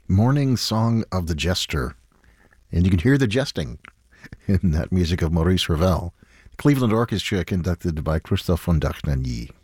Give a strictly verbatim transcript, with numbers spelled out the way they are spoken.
Morning Song of the Jester. And you can hear the jesting in that music of Maurice Ravel. Cleveland Orchestra conducted by Christophe von Dachnagny.